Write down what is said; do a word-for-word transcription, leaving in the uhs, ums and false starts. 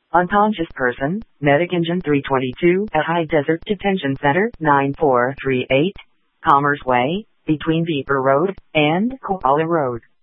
Unconscious person, Medic Engine three twenty-two at High Desert Detention Center, nine four three eight, Commerce Way, between Beeper Road and Koala Road.